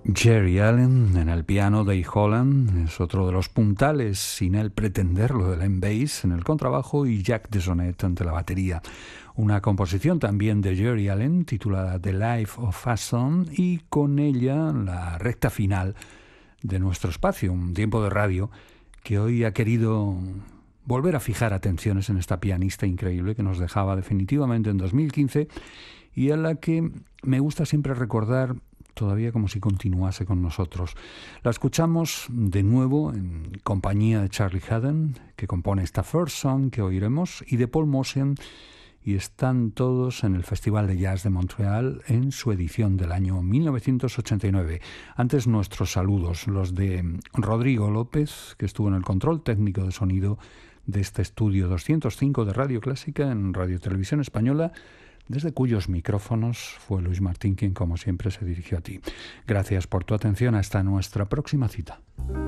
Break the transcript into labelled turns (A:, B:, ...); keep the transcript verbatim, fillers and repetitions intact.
A: Geri Allen en el piano, Dave Holland es otro de los puntales, sin él pretenderlo, del M-Bass en el contrabajo y Jack DeSonet ante la batería. Una composición también de Geri Allen titulada The Life of Fason y con ella la recta final de nuestro espacio, un tiempo de radio que hoy ha querido volver a fijar atenciones en esta pianista increíble que nos dejaba definitivamente en dos mil quince y a la que me gusta siempre recordar todavía como si continuase con nosotros. La escuchamos de nuevo en compañía de Charlie Haden, que compone esta First Song que oiremos, y de Paul Motian, y están todos en el Festival de Jazz de Montreal en su edición del año mil novecientos ochenta y nueve. Antes nuestros saludos, los de Rodrigo López, que estuvo en el control técnico de sonido de este estudio doscientos cinco de Radio Clásica en Radio Televisión Española, desde cuyos micrófonos fue Luis Martín quien, como siempre, se dirigió a ti. Gracias por tu atención. Hasta nuestra próxima cita.